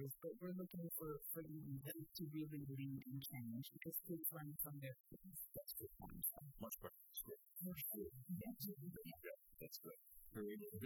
leaders, but we're looking for them to really lead and change because kids learn from their parents. That's good. Much better. That's good. That's good. Yeah, that's good. Very good.